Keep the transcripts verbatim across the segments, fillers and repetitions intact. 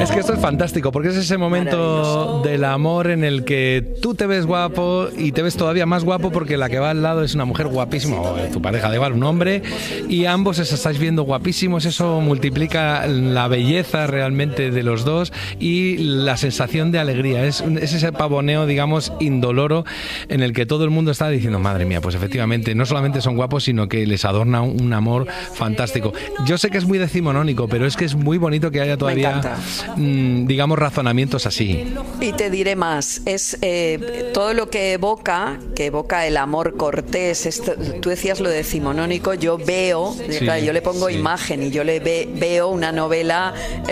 Es que esto es fantástico, porque es ese momento del amor en el que tú te ves guapo y te ves todavía más guapo porque la que va al lado es una mujer guapísima, o tu pareja de igual, un hombre, y ambos os estáis viendo guapísimos. Eso multiplica la belleza realmente de los dos y la sensación de alegría. Es, es ese pavoneo, digamos, indoloro en el que todo el mundo está diciendo, madre mía, pues efectivamente, no solamente son guapos, sino que les adorna un amor fantástico. Yo sé que es muy decimonónico, pero es que es muy bonito que haya todavía, mmm, digamos, razonamientos así. Y te diré más, es eh, todo lo que evoca, que evoca el amor cortés. Esto, tú decías lo decimonónico, yo veo, sí, claro, yo le pongo sí. imagen y yo le ve, veo una novela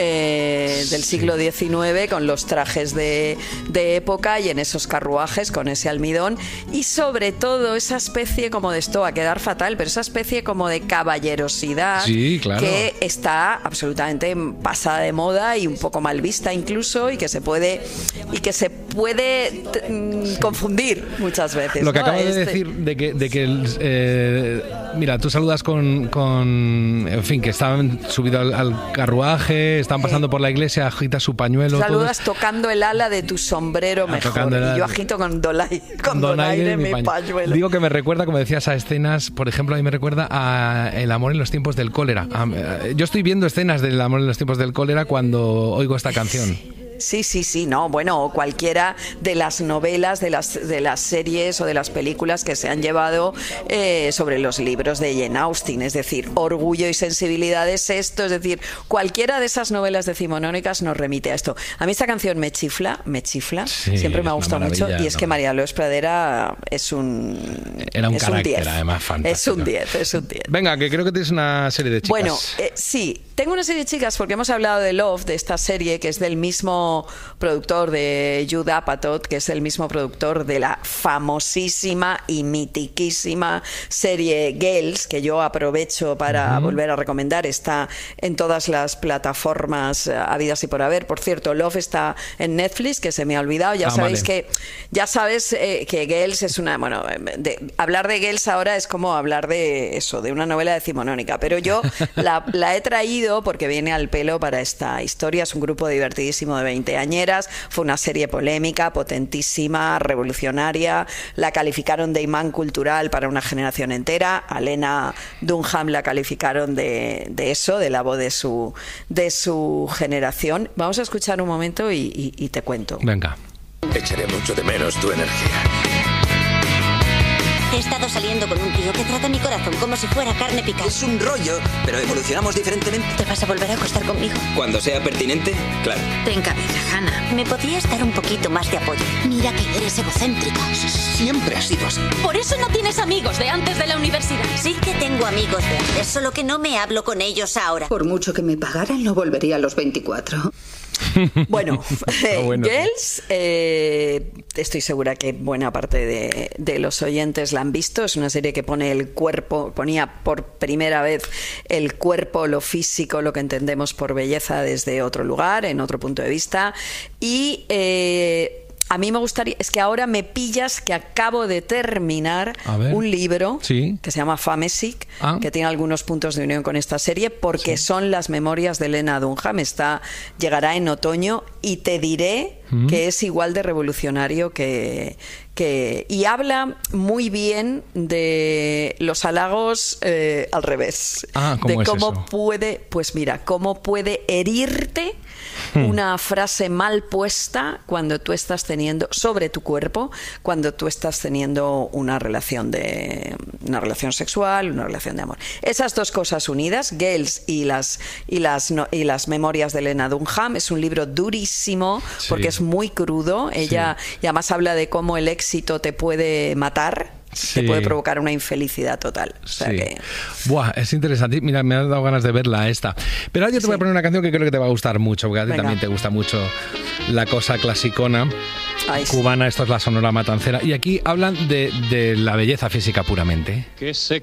eh, del siglo diecinueve con los trajes de, de época y en esos carruajes con ese almidón y sobre todo esa especie como de esto va a quedar fatal, pero esa especie como de caballerosidad sí, claro. que está absolutamente pasada de moda y un poco mal vista incluso y que se puede y que se puede t- confundir muchas veces. Lo que ¿no? acabo de este... decir de que, de que eh, mira, tú saludas con, con en fin, que estaban subidos al, al carruaje, están pasando por la iglesia, agita su pañuelo. Saludas todos... tocando el ala de tu sombrero mejor. Ah, y yo agito con donaire, con donaire, donaire mi pañuelo. pañuelo. Digo que me recuerda, como decías, a escenas, por ejemplo, a mí me recuerda a El amor en los tiempos del cólera. Yo estoy viendo escenas del amor en los tiempos del cólera cuando oigo esta canción. Sí, sí, sí, no, bueno, cualquiera de las novelas, de las, de las series o de las películas que se han llevado eh, sobre los libros de Jane Austen, es decir, Orgullo y Sensibilidad es esto, es decir, cualquiera de esas novelas decimonónicas nos remite a esto. A mí esta canción me chifla, me chifla, sí, siempre me ha gustado mucho y es que María Lourdes Pradera es un Era un es carácter, un además, fantástico. Es un diez, es un diez. Venga, que creo que tienes una serie de chicas. Bueno, eh, sí, tengo una serie de chicas porque hemos hablado de Love, de esta serie que es del mismo productor de Judd Apatow, que es el mismo productor de la famosísima y mitiquísima serie Girls, que yo aprovecho para uh-huh. volver a recomendar. Está en todas las plataformas habidas y por haber. Por cierto, Love está en Netflix, que se me ha olvidado. Ya ah, sabéis vale. que ya sabes eh, que Girls es una, bueno, de, hablar de Girls ahora es como hablar de eso, de una novela decimonónica, pero yo la, la he traído porque viene al pelo para esta historia. Es un grupo divertidísimo de veinteañeras. Fue una serie polémica, potentísima, revolucionaria. La calificaron de imán cultural para una generación entera. A Lena Dunham la calificaron de, de eso, de la voz de su, de su generación. Vamos a escuchar un momento y, y, y te cuento. Venga. Echaré mucho de menos tu energía. He estado saliendo con un tío que trata mi corazón como si fuera carne picada. Es un rollo, pero evolucionamos diferentemente. ¿Te vas a volver a acostar conmigo? Cuando sea pertinente, claro. Ten cabeza, Hannah. ¿Me podrías dar un poquito más de apoyo? Mira que eres egocéntrica. Siempre ha sido así. Por eso no tienes amigos de antes de la universidad. Sí que tengo amigos de antes, solo que no me hablo con ellos ahora. Por mucho que me pagaran, no volvería a los veinticuatro. Bueno, eh, bueno, Girls, eh, estoy segura que buena parte de, de los oyentes la han visto. Es una serie que pone el cuerpo, ponía por primera vez el cuerpo, lo físico, lo que entendemos por belleza desde otro lugar, en otro punto de vista. Y eh, a mí me gustaría, es que ahora me pillas que acabo de terminar un libro ¿Sí? que se llama Famesic, ah. que tiene algunos puntos de unión con esta serie, porque sí. son las memorias de Lena Dunham. Está, llegará en otoño y te diré mm. que es igual de revolucionario que... Que, y habla muy bien de los halagos eh, al revés, ah, ¿cómo de es cómo eso? puede, pues mira, cómo puede herirte hmm. una frase mal puesta cuando tú estás teniendo sobre tu cuerpo, cuando tú estás teniendo una relación de una relación sexual, una relación de amor. Esas dos cosas unidas, Girls y las y las no, y las memorias de Lena Dunham, es un libro durísimo sí. porque es muy crudo. Ella sí. y además habla de cómo el éxito te puede matar, sí. te puede provocar una infelicidad total. O sea sí. que... Buah, es interesante. Mira, me has dado ganas de verla esta. Pero ahora yo te sí. voy a poner una canción que creo que te va a gustar mucho, porque a ti Venga. también te gusta mucho la cosa clasicona. Ay, cubana, sí. Esto es la Sonora Matancera. Y aquí hablan de, de la belleza física puramente. Que se